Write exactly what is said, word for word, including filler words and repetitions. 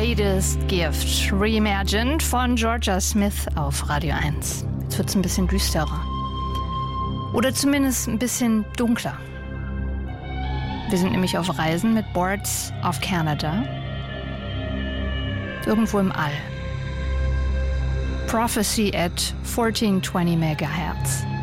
Greatest Gift, reimagined von Georgia Smith auf Radio eins. Jetzt wird's ein bisschen düsterer. Oder zumindest ein bisschen dunkler. Wir sind nämlich auf Reisen mit Boards of Canada. Irgendwo im All. Prophecy at fourteen twenty megahertz.